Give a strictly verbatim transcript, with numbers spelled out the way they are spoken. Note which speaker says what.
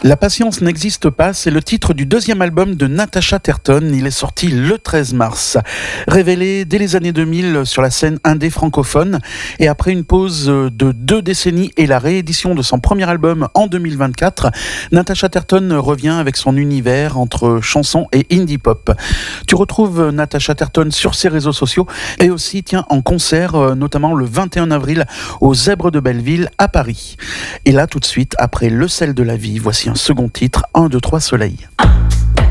Speaker 1: La patience n'existe pas, c'est le titre du deuxième album de Natacha Terton. Il est sorti le treize mars. Révélé dès les années deux mille sur la scène indé francophone et après une pause de deux décennies et la réédition de son premier album en deux mille vingt-quatre, Natacha Terton revient avec son univers entre chansons et indie pop. Tu retrouves Natacha Terton sur ses réseaux sociaux et aussi tiens en concert, notamment le vingt et un avril au Zèbre de Belleville à Paris. Et là tout de suite, après Le sel de la vie, voici un second titre, un, deux, trois, soleil.